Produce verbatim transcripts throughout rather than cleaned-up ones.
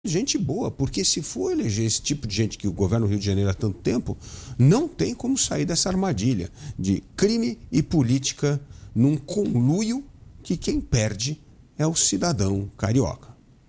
Gente boa, porque se for eleger esse tipo de gente que o governo do Rio de Janeiro há tanto tempo, não tem como sair dessa armadilha de crime e política num conluio que quem perde é o cidadão carioca.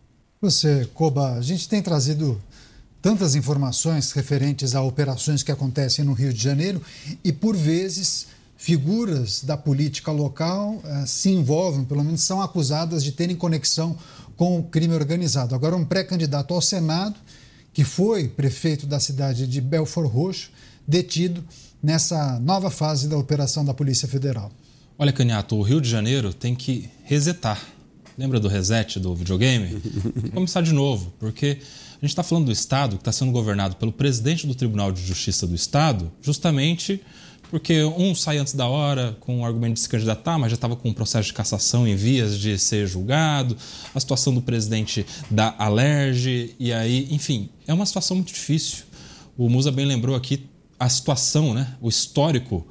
Você, Koba, a gente tem trazido tantas informações referentes a operações que acontecem no Rio de Janeiro e, por vezes, figuras da política local eh, se envolvem, pelo menos são acusadas de terem conexão com o crime organizado. Agora, um pré-candidato ao Senado, que foi prefeito da cidade de Belford Roxo, detido nessa nova fase da operação da Polícia Federal. Olha, Caniato, o Rio de Janeiro tem que resetar. Lembra do reset do videogame? Tem que começar de novo, porque a gente está falando do Estado que está sendo governado pelo presidente do Tribunal de Justiça do Estado, justamente porque um sai antes da hora com o argumento de se candidatar, mas já estava com um processo de cassação em vias de ser julgado, a situação do presidente da Alerj, e aí, enfim, é uma situação muito difícil. O Musa bem lembrou aqui a situação, né, o histórico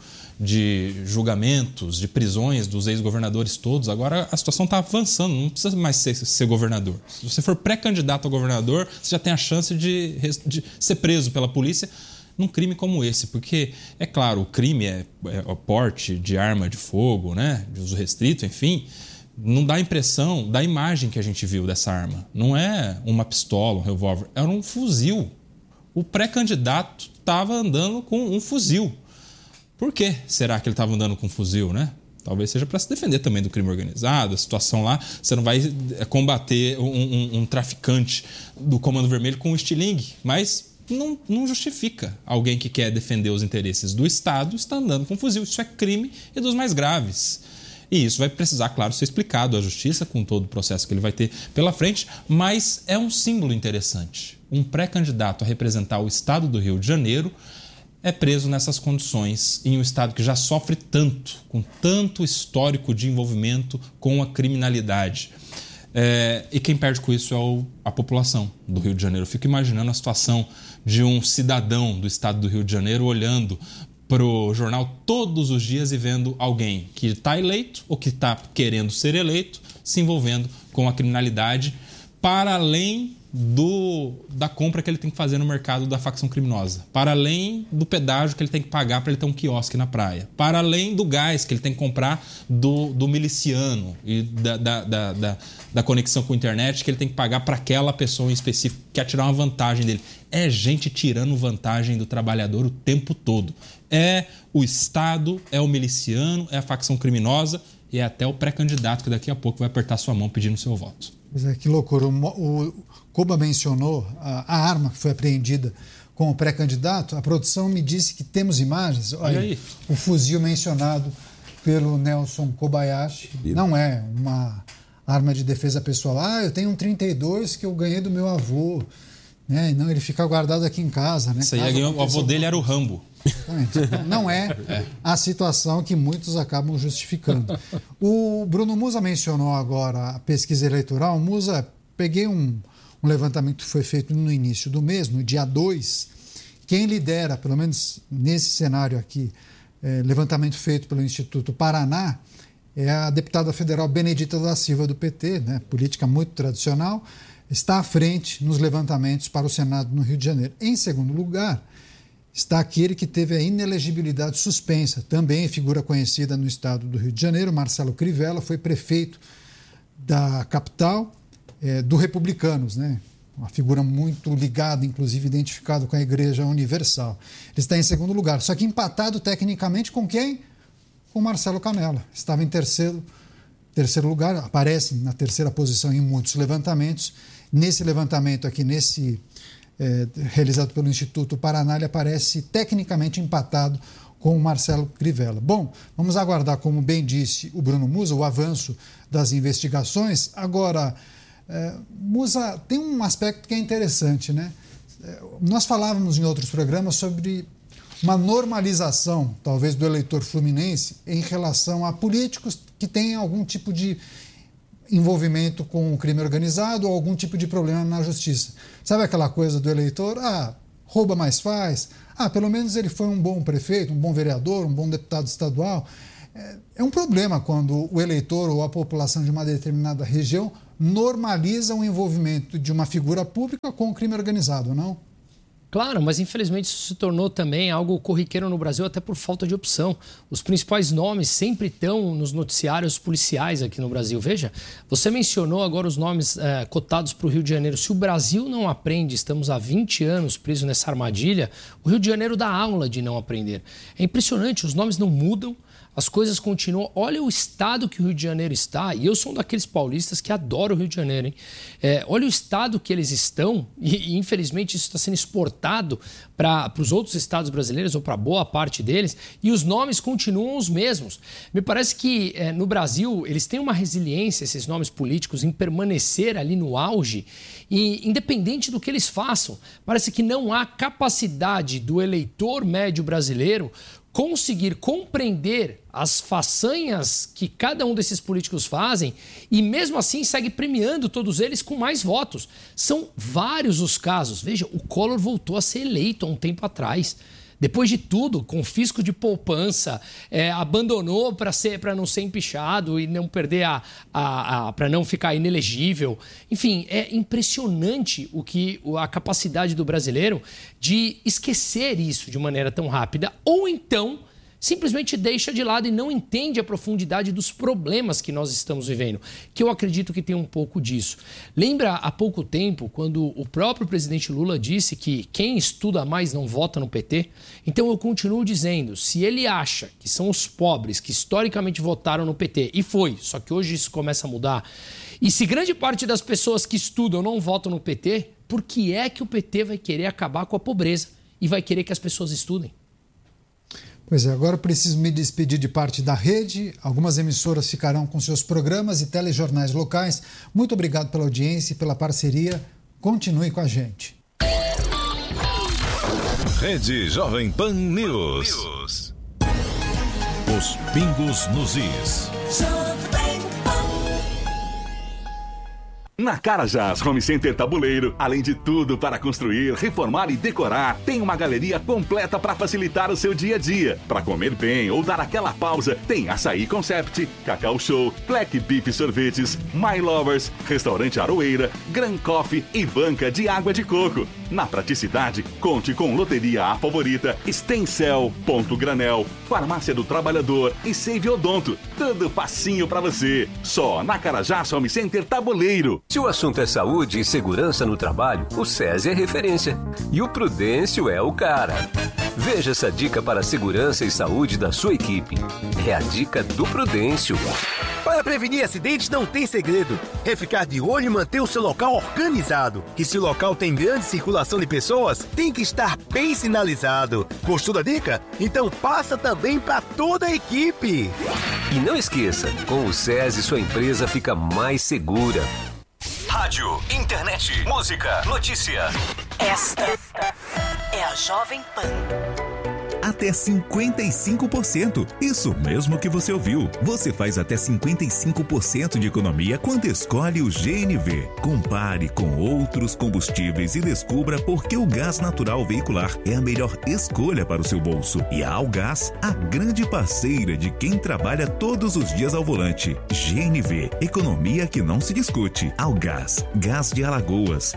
de julgamentos, de prisões dos ex-governadores todos. Agora a situação está avançando, não precisa mais ser, ser governador. Se você for pré-candidato a governador, você já tem a chance de, de ser preso pela polícia num crime como esse, porque, é claro, o crime é, é o porte de arma de fogo, né, de uso restrito, enfim, não dá a impressão da imagem que a gente viu dessa arma. Não é uma pistola, um revólver, era um fuzil. O pré-candidato estava andando com um fuzil. Por que será que ele estava andando com um fuzil, né? Talvez seja para se defender também do crime organizado, a situação lá. Você não vai combater um, um, um traficante do Comando Vermelho com um estilingue, mas não, não justifica alguém que quer defender os interesses do Estado estar andando com um fuzil. Isso é crime e dos mais graves. E isso vai precisar, claro, ser explicado à Justiça com todo o processo que ele vai ter pela frente, mas é um símbolo interessante. Um pré-candidato a representar o Estado do Rio de Janeiro é preso nessas condições em um Estado que já sofre tanto, com tanto histórico de envolvimento com a criminalidade. É, e quem perde com isso é o, a população do Rio de Janeiro. Eu fico imaginando a situação de um cidadão do Estado do Rio de Janeiro olhando para o jornal todos os dias e vendo alguém que está eleito ou que está querendo ser eleito se envolvendo com a criminalidade para além do, da compra que ele tem que fazer no mercado da facção criminosa, para além do pedágio que ele tem que pagar para ele ter um quiosque na praia, para além do gás que ele tem que comprar do, do miliciano e da, da, da, da, da conexão com a internet que ele tem que pagar para aquela pessoa em específico que quer tirar uma vantagem dele. É gente tirando vantagem do trabalhador o tempo todo. É o Estado, é o miliciano, é a facção criminosa e é até o pré-candidato que daqui a pouco vai apertar sua mão pedindo seu voto. Pois é, que loucura. O, o Koba mencionou a, a arma que foi apreendida com o pré-candidato. A produção me disse que temos imagens. Olha, Olha aí. O fuzil mencionado pelo Nelson Kobayashi não é uma arma de defesa pessoal. Ah, eu tenho um trinta e dois que eu ganhei do meu avô. Né? Não, ele fica guardado aqui em casa. Né? Isso aí, ganhou, o avô dele era o Rambo. Então, não é, é a situação que muitos acabam justificando. O Bruno Musa mencionou agora a pesquisa eleitoral. Musa, peguei um, um levantamento que foi feito no início do mês, no dia dois. Quem lidera, pelo menos nesse cenário aqui, é, levantamento feito pelo Instituto Paraná, é a deputada federal Benedita da Silva, do P T, né, política muito tradicional, está à frente nos levantamentos para o Senado no Rio de Janeiro. Em segundo lugar, está aquele que teve a inelegibilidade suspensa, também figura conhecida no estado do Rio de Janeiro, Marcelo Crivella, foi prefeito da capital é, do Republicanos, né? Uma figura muito ligada, inclusive identificado com a Igreja Universal. Ele está em segundo lugar, só que empatado tecnicamente com quem? Com Marcelo Canella. Estava em terceiro, terceiro lugar, aparece na terceira posição em muitos levantamentos. Nesse levantamento aqui, nesse... É, realizado pelo Instituto Paraná, ele aparece tecnicamente empatado com o Marcelo Crivella. Bom, vamos aguardar, como bem disse o Bruno Musa, o avanço das investigações. Agora, é, Musa, tem um aspecto que é interessante, né? É, nós falávamos em outros programas sobre uma normalização, talvez, do eleitor fluminense em relação a políticos que têm algum tipo de envolvimento com o crime organizado ou algum tipo de problema na justiça. Sabe aquela coisa do eleitor? Ah, rouba mais faz. Ah, pelo menos ele foi um bom prefeito, um bom vereador, um bom deputado estadual. É, é um problema quando o eleitor ou a população de uma determinada região normaliza o envolvimento de uma figura pública com o crime organizado, não? Claro, mas infelizmente isso se tornou também algo corriqueiro no Brasil, até por falta de opção. Os principais nomes sempre estão nos noticiários policiais aqui no Brasil. Veja, você mencionou agora os nomes é, cotados para o Rio de Janeiro. Se o Brasil não aprende, estamos há vinte anos presos nessa armadilha, o Rio de Janeiro dá aula de não aprender. É impressionante, os nomes não mudam. As coisas continuam. Olha o estado que o Rio de Janeiro está. E eu sou um daqueles paulistas que adoram o Rio de Janeiro, hein? É, olha o estado que eles estão. E, e infelizmente isso está sendo exportado para os outros estados brasileiros, ou para boa parte deles. E os nomes continuam os mesmos. Me parece que é, no Brasil eles têm uma resiliência, esses nomes políticos, em permanecer ali no auge. E independente do que eles façam, parece que não há capacidade do eleitor médio brasileiro conseguir compreender as façanhas que cada um desses políticos fazem e mesmo assim segue premiando todos eles com mais votos. São vários os casos. Veja, o Collor voltou a ser eleito há um tempo atrás. Depois de tudo, confisco de poupança, é, abandonou para ser, para não ser empichado e não perder a, a, a para não ficar inelegível. Enfim, é impressionante o que a capacidade do brasileiro de esquecer isso de maneira tão rápida, ou então simplesmente deixa de lado e não entende a profundidade dos problemas que nós estamos vivendo, que eu acredito que tem um pouco disso. Lembra há pouco tempo, quando o próprio presidente Lula disse que quem estuda mais não vota no P T? Então eu continuo dizendo, se ele acha que são os pobres que historicamente votaram no P T, e foi, só que hoje isso começa a mudar, e se grande parte das pessoas que estudam não votam no P T, por que é que o P T vai querer acabar com a pobreza e vai querer que as pessoas estudem? Pois é, agora preciso me despedir de parte da rede. Algumas emissoras ficarão com seus programas e telejornais locais. Muito obrigado pela audiência e pela parceria. Continue com a gente. Rede Jovem Pan News. Os pingos nos is. Na Carajás Home Center Tabuleiro, além de tudo para construir, reformar e decorar, tem uma galeria completa para facilitar o seu dia a dia. Para comer bem ou dar aquela pausa, tem Açaí Concept, Cacau Show, Black Beef Sorvetes, My Lovers, Restaurante Aroeira, Gran Coffee e banca de água de coco. Na praticidade, conte com Loteria A Favorita, Stencel, Ponto Granel, Farmácia do Trabalhador e Save Odonto. Tudo facinho para você. Só na Carajás Home Center Tabuleiro. Se o assunto é saúde e segurança no trabalho, o SESI é referência. E o Prudêncio é o cara. Veja essa dica para a segurança e saúde da sua equipe. É a dica do Prudêncio. Para prevenir acidentes não tem segredo. É ficar de olho e manter o seu local organizado. E se o local tem grande circulação de pessoas, tem que estar bem sinalizado. Gostou da dica? Então passa também para toda a equipe. E não esqueça, com o SESI sua empresa fica mais segura. Rádio, internet, música, notícia. Esta é a Jovem Pan. Até cinquenta e cinco por cento. Isso mesmo que você ouviu. Você faz até cinquenta e cinco por cento de economia quando escolhe o G N V. Compare com outros combustíveis e descubra por que o gás natural veicular é a melhor escolha para o seu bolso. E a Algás, a grande parceira de quem trabalha todos os dias ao volante. G N V, economia que não se discute. Algás, gás de Alagoas.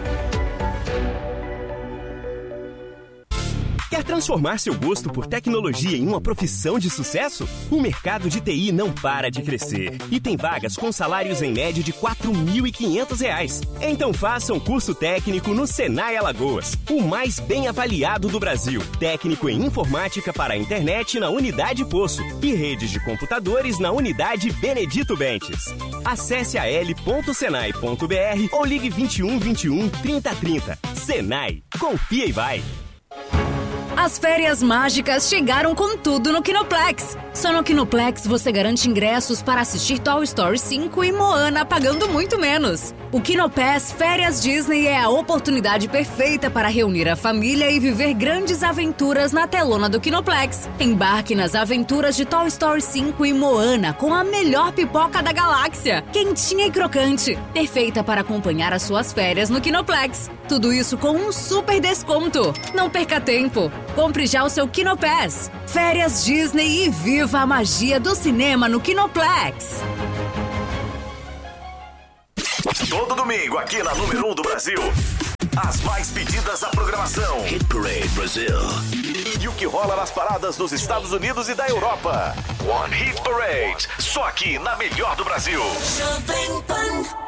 Quer transformar seu gosto por tecnologia em uma profissão de sucesso? O mercado de T I não para de crescer e tem vagas com salários em média de quatro mil e quinhentos reais. Então faça um curso técnico no Senai Alagoas, o mais bem avaliado do Brasil. Técnico em informática para a internet na Unidade Poço e redes de computadores na Unidade Benedito Bentes. Acesse a l ponto senai ponto b r ou ligue vinte e um, vinte e um, trinta, trinta. Senai, confia e vai! As férias mágicas chegaram com tudo no Kinoplex. Só no Kinoplex você garante ingressos para assistir Toy Story cinco e Moana pagando muito menos. O Kinopass Férias Disney é a oportunidade perfeita para reunir a família e viver grandes aventuras na telona do Kinoplex. Embarque nas aventuras de Toy Story cinco e Moana com a melhor pipoca da galáxia, quentinha e crocante, perfeita para acompanhar as suas férias no Kinoplex. Tudo isso com um super desconto. Não perca tempo. Compre já o seu KinoPass. Férias Disney e viva a magia do cinema no Kinoplex. Todo domingo aqui na número um do Brasil. As mais pedidas da programação. Hit Parade Brasil. E o que rola nas paradas dos Estados Unidos e da Europa. One Hit Parade. Só aqui na melhor do Brasil. Jovem Pan.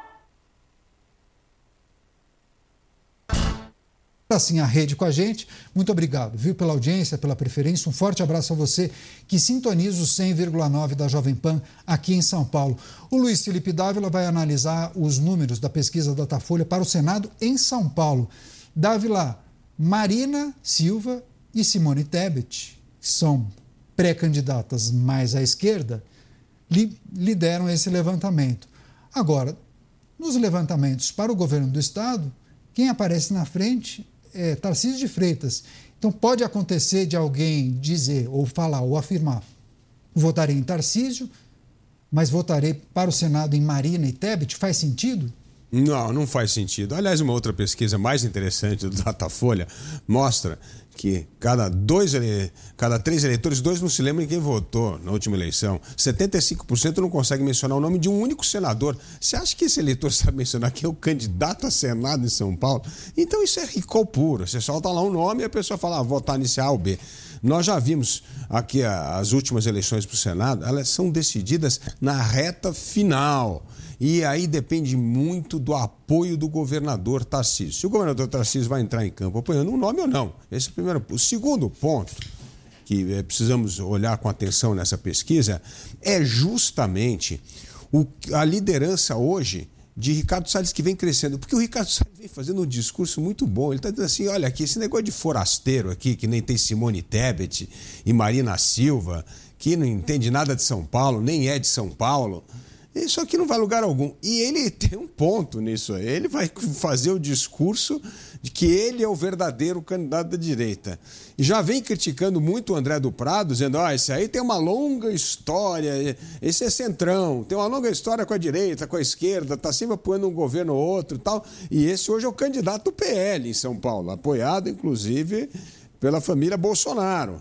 Assim a rede com a gente. Muito obrigado, viu, pela audiência, pela preferência. Um forte abraço a você que sintoniza o cem vírgula nove da Jovem Pan aqui em São Paulo. O Luiz Felipe Dávila vai analisar os números da pesquisa Datafolha para o Senado em São Paulo. Dávila, Marina Silva e Simone Tebet, que são pré-candidatas mais à esquerda, li- lideram esse levantamento. Agora, nos levantamentos para o governo do Estado, quem aparece na frente é Tarcísio de Freitas. Então pode acontecer de alguém dizer, ou falar, ou afirmar: votarei em Tarcísio, mas votarei para o Senado em Marina e Tebet. Faz sentido? Não, não faz sentido. Aliás, uma outra pesquisa mais interessante do Datafolha mostra que cada, dois ele... cada três eleitores, dois não se lembram de quem votou na última eleição. setenta e cinco por cento não consegue mencionar o nome de um único senador. Você acha que esse eleitor sabe mencionar quem é o candidato a Senado em São Paulo? Então isso é recall puro. Você solta lá um nome e a pessoa fala, ah, votar nesse A ou B. Nós já vimos aqui as últimas eleições para o Senado, elas são decididas na reta final. E aí depende muito do apoio do governador Tarcísio. Se o governador Tarcísio vai entrar em campo apoiando um nome ou não. Esse é o primeiro ponto. O segundo ponto que é, precisamos olhar com atenção nessa pesquisa é justamente o, a liderança hoje de Ricardo Salles, que vem crescendo. Porque o Ricardo Salles vem fazendo um discurso muito bom. Ele está dizendo assim, olha aqui, esse negócio de forasteiro aqui, que nem tem Simone Tebet e Marina Silva, que não entende nada de São Paulo, nem é de São Paulo... Isso aqui não vai a lugar algum. E ele tem um ponto nisso aí. Ele vai fazer o discurso de que ele é o verdadeiro candidato da direita. E já vem criticando muito o André do Prado, dizendo, ah, esse aí tem uma longa história, esse é centrão, tem uma longa história com a direita, com a esquerda, está sempre apoiando um governo ou outro e tal. E esse hoje é o candidato do P L em São Paulo, apoiado, inclusive, pela família Bolsonaro.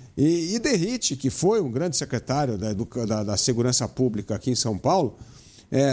E, e Derrite, que foi um grande secretário da, da, da Segurança Pública aqui em São Paulo, é,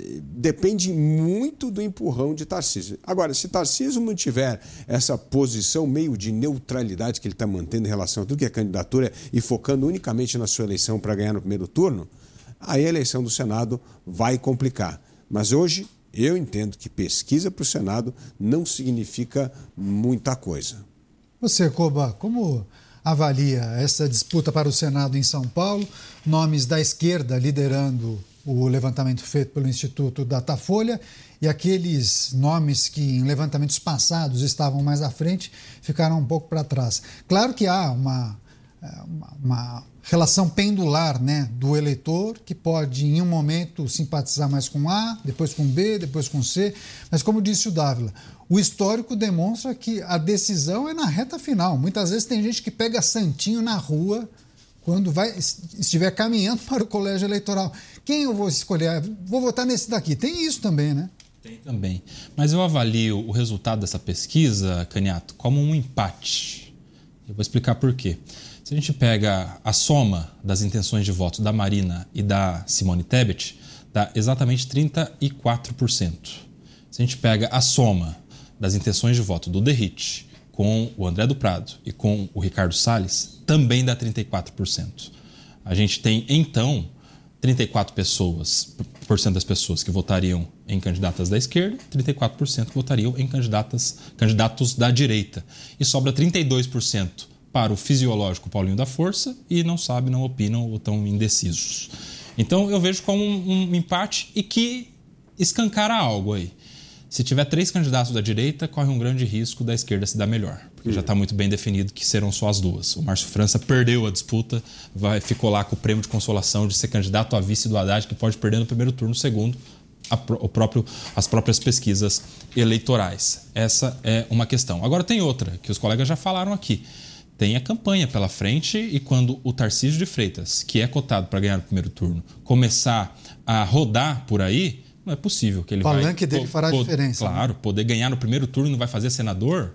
depende muito do empurrão de Tarcísio. Agora, se Tarcísio mantiver essa posição meio de neutralidade que ele está mantendo em relação a tudo que é candidatura e focando unicamente na sua eleição para ganhar no primeiro turno, aí a eleição do Senado vai complicar. Mas hoje eu entendo que pesquisa para o Senado não significa muita coisa. Você, Coba, como avalia essa disputa para o Senado em São Paulo? Nomes da esquerda liderando o levantamento feito pelo Instituto Datafolha e aqueles nomes que em levantamentos passados estavam mais à frente ficaram um pouco para trás. Claro que há uma, uma, uma relação pendular, né, do eleitor que pode em um momento simpatizar mais com A, depois com B, depois com C, mas como disse o Dávila, o histórico demonstra que a decisão é na reta final. Muitas vezes tem gente que pega santinho na rua quando vai, estiver caminhando para o colégio eleitoral. Quem eu vou escolher? Vou votar nesse daqui. Tem isso também, né? Tem também. Mas eu avalio o resultado dessa pesquisa, Caniato, como um empate. Eu vou explicar por quê. Se a gente pega a soma das intenções de voto da Marina e da Simone Tebet, dá exatamente trinta e quatro por cento. Se a gente pega a soma das intenções de voto do Derrite com o André do Prado e com o Ricardo Salles, também dá trinta e quatro por cento. A gente tem, então, trinta e quatro pessoas, por cento das pessoas que votariam em candidatas da esquerda, trinta e quatro por cento votariam em candidatas, candidatos da direita. E sobra trinta e dois por cento para o fisiológico Paulinho da Força e não sabe, não opinam ou estão indecisos. Então eu vejo como um, um empate e que escancara algo aí. Se tiver três candidatos da direita, corre um grande risco da esquerda se dar melhor, porque uhum. já está muito bem definido que serão só as duas. O Márcio França perdeu a disputa, vai, ficou lá com o prêmio de consolação de ser candidato a vice do Haddad, que pode perder no primeiro turno, no segundo, a, o próprio, as próprias pesquisas eleitorais. Essa é uma questão. Agora tem outra, que os colegas já falaram aqui. Tem a campanha pela frente e quando o Tarcísio de Freitas, que é cotado para ganhar no primeiro turno, começar a rodar por aí, não é possível que ele vai... O palanque dele fará a diferença. Claro, né? Poder ganhar no primeiro turno não vai fazer senador?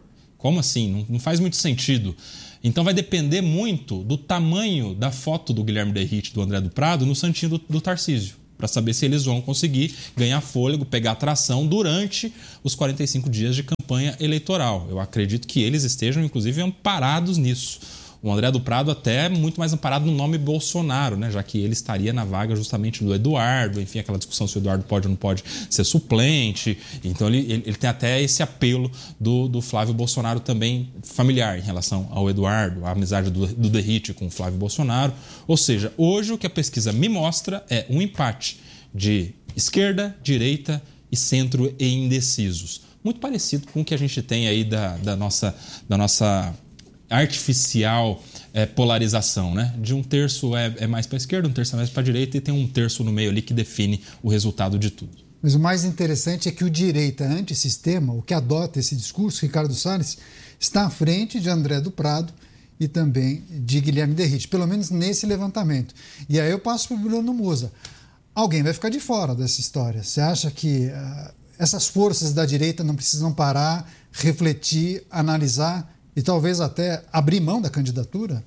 Como assim? Não, não faz muito sentido. Então vai depender muito do tamanho da foto do Guilherme Derrite, do André do Prado, no santinho do, do Tarcísio, para saber se eles vão conseguir ganhar fôlego, pegar tração durante os quarenta e cinco dias de campanha eleitoral. Eu acredito que eles estejam, inclusive, amparados nisso. O André do Prado até é muito mais amparado no nome Bolsonaro, né? Já que ele estaria na vaga justamente do Eduardo, enfim, aquela discussão se o Eduardo pode ou não pode ser suplente. Então ele, ele, ele tem até esse apelo do, do Flávio Bolsonaro também familiar em relação ao Eduardo, a amizade do, do Derrite com o Flávio Bolsonaro. Ou seja, hoje o que a pesquisa me mostra é um empate de esquerda, direita e centro e indecisos. Muito parecido com o que a gente tem aí da, da nossa... Da nossa artificial é, polarização, né? De um terço é, é mais para a esquerda, um terço é mais para a direita e tem um terço no meio ali que define o resultado de tudo. Mas o mais interessante é que o direita antissistema, o que adota esse discurso, Ricardo Salles, está à frente de André do Prado e também de Guilherme Derrite, pelo menos nesse levantamento. E aí eu passo para o Bruno Musa. Alguém vai ficar de fora dessa história. Você acha que uh, essas forças da direita não precisam parar, refletir, analisar e talvez até abrir mão da candidatura?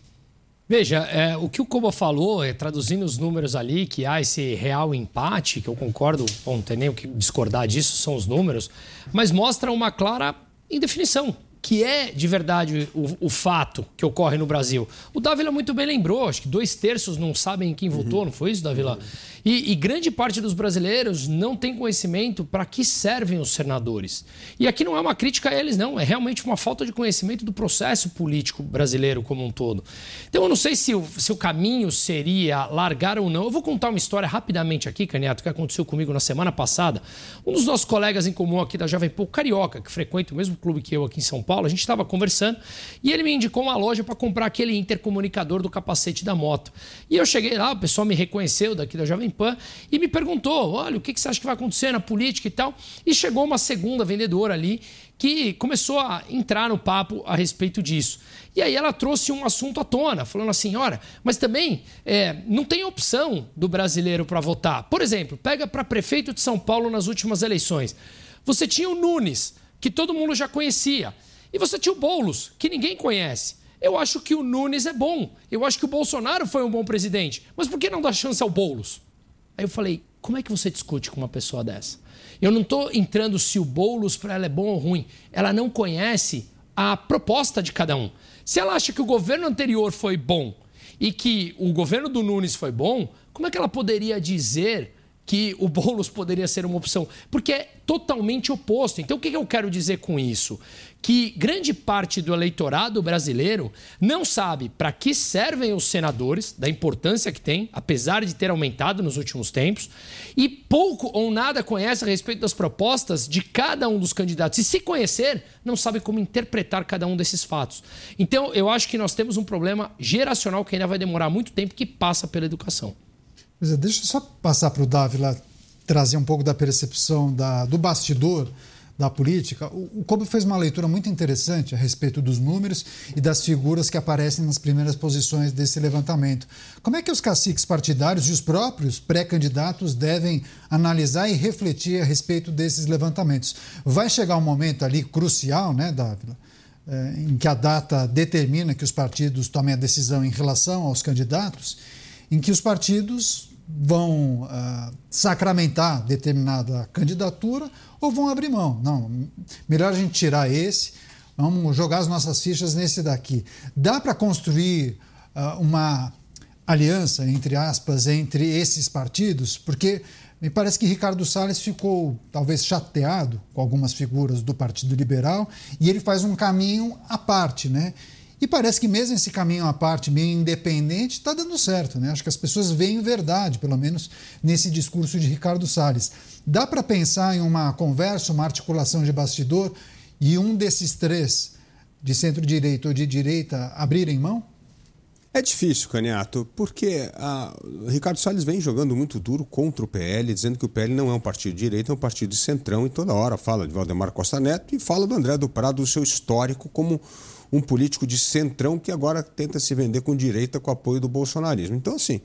Veja, é, o que o Koba falou, é, traduzindo os números ali, que há esse real empate, que eu concordo, bom, não tem nem o que discordar disso, são os números, mas mostra uma clara indefinição, que é de verdade o, o fato que ocorre no Brasil. O Dávila muito bem lembrou, acho que dois terços não sabem quem votou, uhum. Não foi isso, Dávila? Uhum. E, e grande parte dos brasileiros não tem conhecimento para que servem os senadores. E aqui não é uma crítica a eles, não. É realmente uma falta de conhecimento do processo político brasileiro como um todo. Então eu não sei se o, se o caminho seria largar ou não. Eu vou contar uma história rapidamente aqui, Caniato, que aconteceu comigo na semana passada. Um dos nossos colegas em comum aqui da Jovem Pan, Carioca, que frequenta o mesmo clube que eu aqui em São Paulo, a gente estava conversando e ele me indicou uma loja para comprar aquele intercomunicador do capacete da moto. E eu cheguei lá, o pessoal me reconheceu daqui da Jovem Pan e me perguntou, olha, o que você acha que vai acontecer na política e tal? E chegou uma segunda vendedora ali que começou a entrar no papo a respeito disso. E aí ela trouxe um assunto à tona, falando assim, olha, mas também é, não tem opção do brasileiro para votar. Por exemplo, pega para prefeito de São Paulo nas últimas eleições. Você tinha o Nunes, que todo mundo já conhecia, e você tinha o Boulos, que ninguém conhece. Eu acho que o Nunes é bom, eu acho que o Bolsonaro foi um bom presidente, mas por que não dar chance ao Boulos? Aí eu falei, como é que você discute com uma pessoa dessa? Eu não estou entrando se o Boulos para ela é bom ou ruim. Ela não conhece a proposta de cada um. Se ela acha que o governo anterior foi bom e que o governo do Nunes foi bom, como é que ela poderia dizer que o Boulos poderia ser uma opção? Porque é totalmente oposto. Então, o que eu quero dizer com isso? Que grande parte do eleitorado brasileiro não sabe para que servem os senadores, da importância que tem, apesar de ter aumentado nos últimos tempos, e pouco ou nada conhece a respeito das propostas de cada um dos candidatos. E se conhecer, não sabe como interpretar cada um desses fatos. Então, eu acho que nós temos um problema geracional que ainda vai demorar muito tempo, que passa pela educação. Deixa eu só passar para o Dávila trazer um pouco da percepção da, do bastidor da política. O, o Koba fez uma leitura muito interessante a respeito dos números e das figuras que aparecem nas primeiras posições desse levantamento. Como é que os caciques partidários e os próprios pré-candidatos devem analisar e refletir a respeito desses levantamentos? Vai chegar um momento ali crucial, né, Dávila, é, em que a data determina que os partidos tomem a decisão em relação aos candidatos, em que os partidos vão uh, sacramentar determinada candidatura ou vão abrir mão. Não, melhor a gente tirar esse, vamos jogar as nossas fichas nesse daqui. Dá para construir uh, uma aliança, entre aspas, entre esses partidos? Porque me parece que Ricardo Salles ficou talvez chateado com algumas figuras do Partido Liberal e ele faz um caminho à parte, né? E parece que mesmo esse caminho à parte, meio independente, está dando certo, né? Acho que as pessoas veem verdade, pelo menos nesse discurso de Ricardo Salles. Dá para pensar em uma conversa, uma articulação de bastidor e um desses três, de centro-direita ou de direita, abrirem mão? É difícil, Caniato, porque a, Ricardo Salles vem jogando muito duro contra o P L, dizendo que o P L não é um partido de direita, é um partido de centrão, e toda hora fala de Valdemar Costa Neto e fala do André do Prado, do seu histórico como um político de centrão que agora tenta se vender com direita com apoio do bolsonarismo. Então, assim,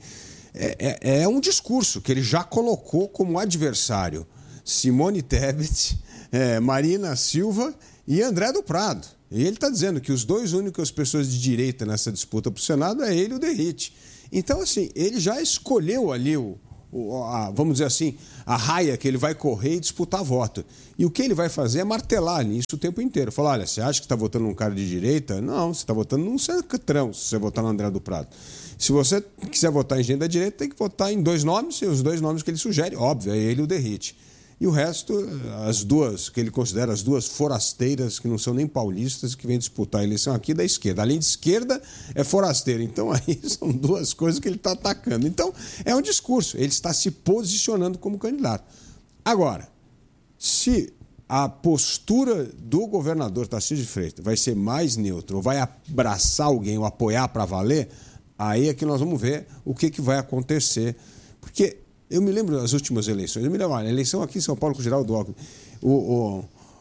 é, é, é um discurso que ele já colocou como adversário Simone Tebet, é, Marina Silva e André do Prado. E ele está dizendo que os dois únicas pessoas de direita nessa disputa para o Senado é ele e o Derrite. Então, assim, ele já escolheu ali, o, o, a, vamos dizer assim, a raia que ele vai correr e disputar voto. E o que ele vai fazer é martelar nisso o tempo inteiro. Falar, olha, você acha que está votando num cara de direita? Não, você está votando num centrão se você votar no André do Prado. Se você quiser votar em gente da direita, tem que votar em dois nomes, e os dois nomes que ele sugere, óbvio, é ele e o Derrite. E o resto, as duas, que ele considera as duas forasteiras, que não são nem paulistas, que vêm disputar a eleição aqui da esquerda. Além de esquerda, é forasteiro. Então, aí são duas coisas que ele está atacando. Então, é um discurso. Ele está se posicionando como candidato. Agora, se a postura do governador Tarcísio de Freitas vai ser mais neutra, ou vai abraçar alguém, ou apoiar para valer, aí é que nós vamos ver o que, que vai acontecer. Porque... eu me lembro das últimas eleições. Eu me lembro, a eleição aqui em São Paulo com o Geraldo Alckmin. O, o,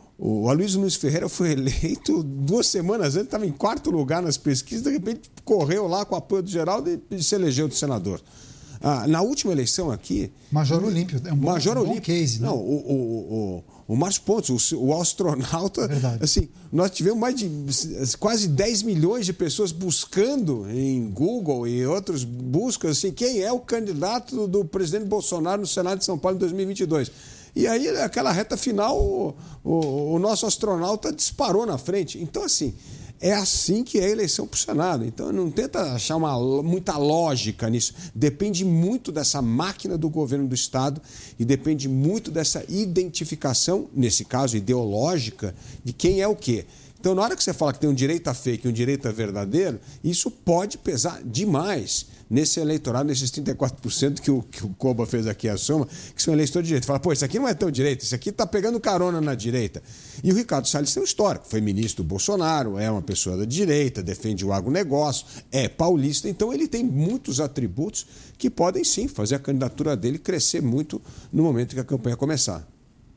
o Aloysio Nunes Ferreira foi eleito duas semanas antes, estava em quarto lugar nas pesquisas, de repente correu lá com o apoio do Geraldo e se elegeu de senador. Ah, na última eleição aqui... Major Olímpio, é um bom, Major um bom Olímpio, case, né? Não, o, o, o, o Márcio Pontes, o, o astronauta... É verdade. Assim, nós tivemos mais de quase dez milhões de pessoas buscando em Google e outras buscas, assim, quem é o candidato do presidente Bolsonaro no Senado de São Paulo em dois mil e vinte e dois. E aí, naquela reta final, o, o, o nosso astronauta disparou na frente. Então, assim... é assim que é a eleição para o Senado. Então, não tenta achar uma, muita lógica nisso. Depende muito dessa máquina do governo do Estado e depende muito dessa identificação, nesse caso ideológica, de quem é o quê. Então, na hora que você fala que tem um direita fake e um direita verdadeiro, isso pode pesar demais nesse eleitorado, nesses trinta e quatro por cento que o, que o Coba fez aqui a soma, que são eleitores de direita. Fala, pô, isso aqui não é tão direita, isso aqui está pegando carona na direita. E o Ricardo Salles tem um histórico, foi ministro do Bolsonaro, é uma pessoa da direita, defende o agronegócio, é paulista, então ele tem muitos atributos que podem sim fazer a candidatura dele crescer muito no momento que a campanha começar.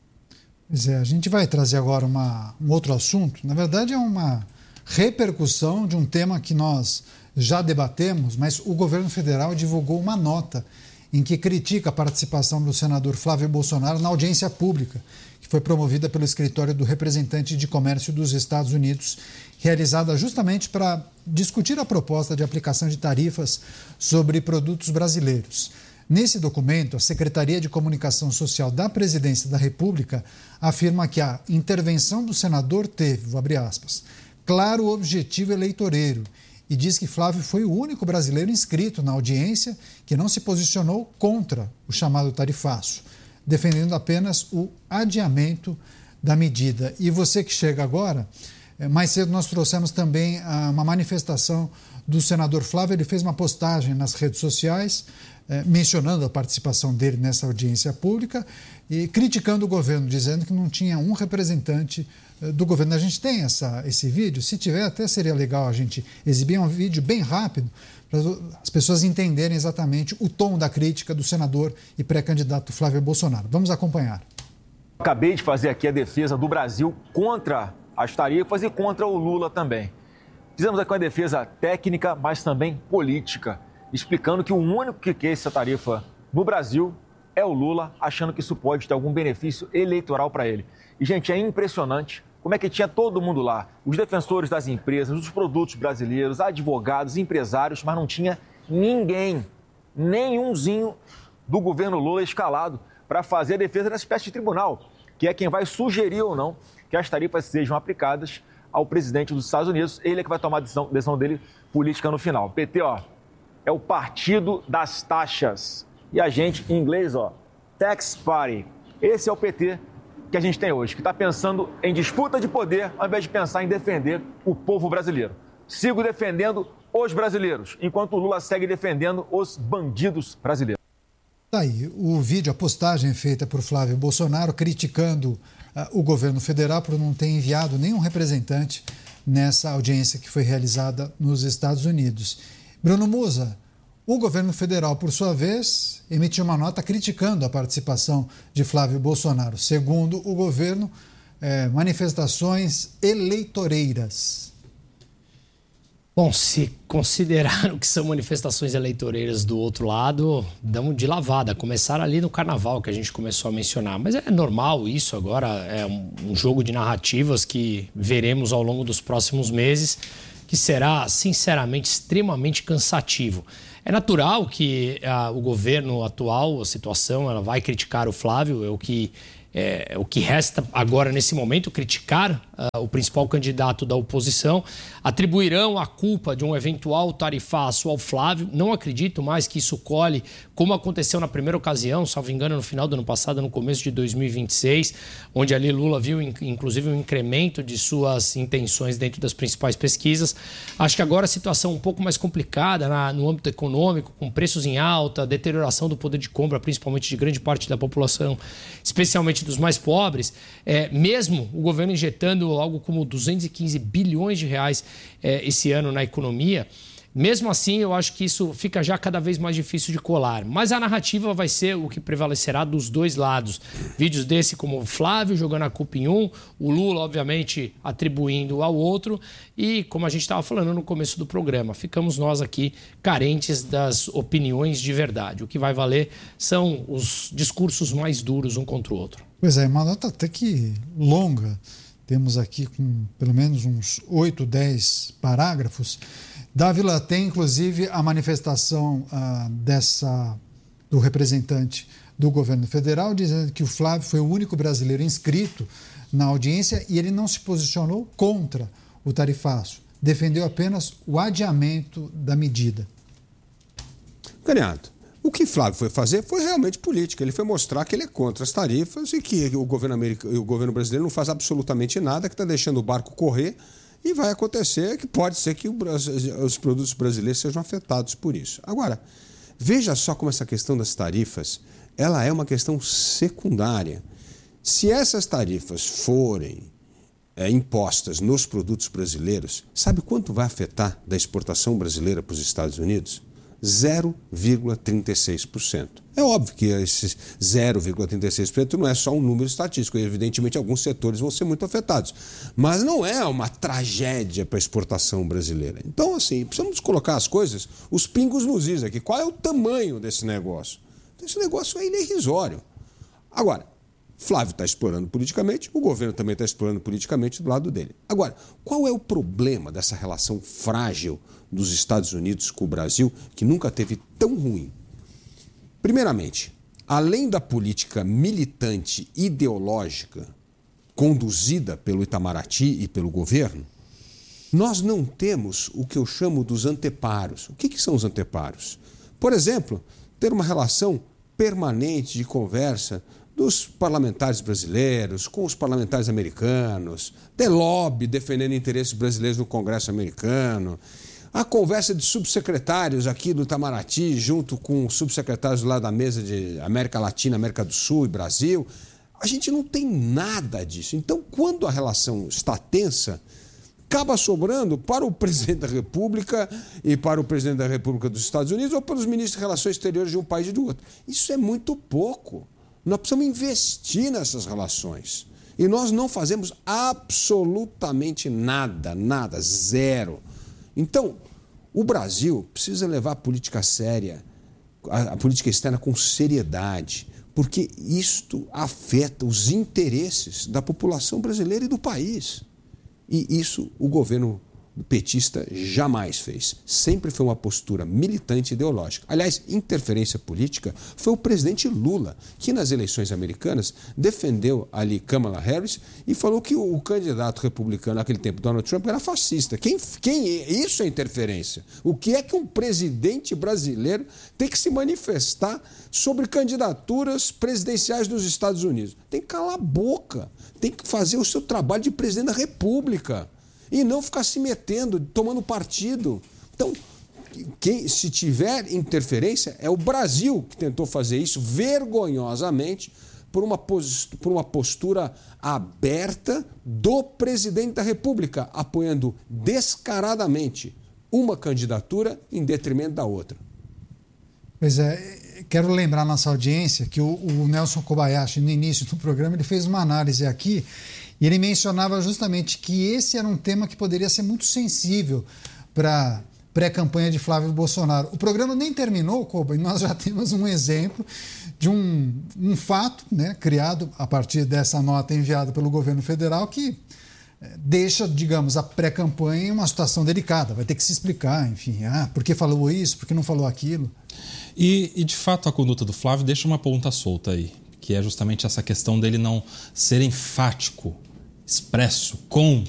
Pois é, a gente vai trazer agora uma, um outro assunto, na verdade é uma repercussão de um tema que nós já debatemos, mas o governo federal divulgou uma nota em que critica a participação do senador Flávio Bolsonaro na audiência pública, que foi promovida pelo escritório do representante de comércio dos Estados Unidos, realizada justamente para discutir a proposta de aplicação de tarifas sobre produtos brasileiros. Nesse documento, a Secretaria de Comunicação Social da Presidência da República afirma que a intervenção do senador teve, vou abrir aspas, claro objetivo eleitoreiro, e diz que Flávio foi o único brasileiro inscrito na audiência que não se posicionou contra o chamado tarifaço, defendendo apenas o adiamento da medida. E você que chega agora, mais cedo nós trouxemos também uma manifestação do senador Flávio. Ele fez uma postagem nas redes sociais mencionando a participação dele nessa audiência pública e criticando o governo, dizendo que não tinha um representante do governo. A gente tem essa, esse vídeo, se tiver até seria legal a gente exibir um vídeo bem rápido para as pessoas entenderem exatamente o tom da crítica do senador e pré-candidato Flávio Bolsonaro. Vamos acompanhar. Acabei de fazer aqui a defesa do Brasil contra as tarifas e contra o Lula também. Fizemos aqui uma defesa técnica, mas também política, explicando que o único que quer essa tarifa no Brasil é o Lula, achando que isso pode ter algum benefício eleitoral para ele. E, gente, é impressionante como é que tinha todo mundo lá, os defensores das empresas, dos produtos brasileiros, advogados, empresários, mas não tinha ninguém, nenhumzinho do governo Lula escalado para fazer a defesa dessa espécie de tribunal, que é quem vai sugerir ou não que as tarifas sejam aplicadas ao presidente dos Estados Unidos. Ele é que vai tomar a decisão, decisão dele política no final. O P T, ó, é o partido das taxas. E a gente, em inglês, ó, tax party. Esse é o P T que a gente tem hoje, que está pensando em disputa de poder ao invés de pensar em defender o povo brasileiro. Sigo defendendo os brasileiros, enquanto o Lula segue defendendo os bandidos brasileiros. Tá aí o vídeo, a postagem feita por Flávio Bolsonaro criticando uh, o governo federal por não ter enviado nenhum representante nessa audiência que foi realizada nos Estados Unidos. Bruno Musa, o governo federal, por sua vez, emitiu uma nota criticando a participação de Flávio Bolsonaro. Segundo o governo, eh, manifestações eleitoreiras. Bom, se considerar o que são manifestações eleitoreiras do outro lado, damos de lavada. Começaram ali no carnaval, que a gente começou a mencionar. Mas é normal isso, agora é um jogo de narrativas que veremos ao longo dos próximos meses, que será, sinceramente, extremamente cansativo. É natural que ah, o governo atual, a situação, ela vai criticar o Flávio, é o que... É, o que resta agora, nesse momento, criticar uh, o principal candidato da oposição. Atribuirão a culpa de um eventual tarifaço ao Flávio. Não acredito mais que isso colhe, como aconteceu na primeira ocasião, salvo engano, no final do ano passado, no começo de dois mil e vinte e seis, onde ali Lula viu, inclusive, um incremento de suas intenções dentro das principais pesquisas. Acho que agora a situação é um pouco mais complicada na, no âmbito econômico, com preços em alta, deterioração do poder de compra, principalmente de grande parte da população, especialmente dos mais pobres, é, mesmo o governo injetando algo como duzentos e quinze bilhões de reais é, esse ano na economia, mesmo assim eu acho que isso fica já cada vez mais difícil de colar. Mas a narrativa vai ser o que prevalecerá dos dois lados. Vídeos desse como o Flávio jogando a culpa em um, o Lula, obviamente, atribuindo ao outro e, como a gente estava falando no começo do programa, ficamos nós aqui carentes das opiniões de verdade. O que vai valer são os discursos mais duros um contra o outro. Pois é, uma nota até que longa. Temos aqui com pelo menos uns oito, dez parágrafos. Dávila tem, inclusive, a manifestação ah, dessa, do representante do governo federal, dizendo que o Flávio foi o único brasileiro inscrito na audiência e ele não se posicionou contra o tarifaço. Defendeu apenas o adiamento da medida. Cariato, o que Flávio foi fazer foi realmente política. Ele foi mostrar que ele é contra as tarifas e que o governo, americano, o governo brasileiro não faz absolutamente nada, que está deixando o barco correr e vai acontecer que pode ser que o, os produtos brasileiros sejam afetados por isso. Agora, veja só como essa questão das tarifas, ela é uma questão secundária. Se essas tarifas forem é, impostas nos produtos brasileiros, sabe quanto vai afetar da exportação brasileira para os Estados Unidos? zero vírgula trinta e seis por cento. É óbvio que esse zero vírgula trinta e seis por cento não é só um número estatístico, evidentemente alguns setores vão ser muito afetados, mas não é uma tragédia para a exportação brasileira. Então, assim, precisamos colocar as coisas, os pingos nos is aqui. Qual é o tamanho desse negócio? Esse negócio é irrisório. Agora, Flávio está explorando politicamente, o governo também está explorando politicamente do lado dele. Agora, qual é o problema dessa relação frágil dos Estados Unidos com o Brasil, que nunca teve tão ruim? Primeiramente, além da política militante ideológica conduzida pelo Itamaraty e pelo governo, nós não temos o que eu chamo dos anteparos. O que, que são os anteparos? Por exemplo, ter uma relação permanente de conversa dos parlamentares brasileiros com os parlamentares americanos, ter lobby defendendo interesses brasileiros no Congresso americano, a conversa de subsecretários aqui do Itamaraty junto com subsecretários lá da mesa de América Latina, América do Sul e Brasil. A gente não tem nada disso. Então, quando a relação está tensa, acaba sobrando para o presidente da República e para o presidente da República dos Estados Unidos ou para os ministros de Relações Exteriores de um país e do outro. Isso é muito pouco. Nós precisamos investir nessas relações. E nós não fazemos absolutamente nada, nada, zero. Então, o Brasil precisa levar a política séria, a, a política externa com seriedade, porque isto afeta os interesses da população brasileira e do país. E isso o governo petista jamais fez. Sempre foi uma postura militante e ideológica. Aliás, interferência política foi o presidente Lula, que nas eleições americanas defendeu ali Kamala Harris e falou que o, o candidato republicano naquele tempo, Donald Trump, era fascista. Quem, quem isso é interferência? O que é que um presidente brasileiro tem que se manifestar sobre candidaturas presidenciais dos Estados Unidos? Tem que calar a boca, tem que fazer o seu trabalho de presidente da República. E não ficar se metendo, tomando partido. Então, quem, se tiver interferência, é o Brasil que tentou fazer isso vergonhosamente por uma, pos, por uma postura aberta do presidente da República, apoiando descaradamente uma candidatura em detrimento da outra. Pois é, quero lembrar nossa audiência que o, o Nelson Kobayashi, no início do programa, ele fez uma análise aqui. E ele mencionava justamente que esse era um tema que poderia ser muito sensível para pré-campanha de Flávio Bolsonaro. O programa nem terminou, Koba, e nós já temos um exemplo de um, um fato, né, criado a partir dessa nota enviada pelo governo federal que deixa, digamos, a pré-campanha em uma situação delicada. Vai ter que se explicar, enfim, ah, por que falou isso, por que não falou aquilo. E, e, de fato, a conduta do Flávio deixa uma ponta solta aí, que é justamente essa questão dele não ser enfático, expresso, com